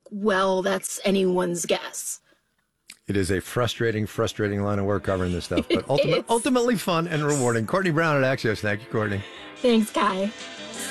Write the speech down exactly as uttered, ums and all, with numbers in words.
well, that's anyone's guess. It is a frustrating, frustrating line of work covering this stuff, but ultimate, is. ultimately fun and rewarding. Courtney Brown at Axios. Thank you, Courtney. Thanks, Kai.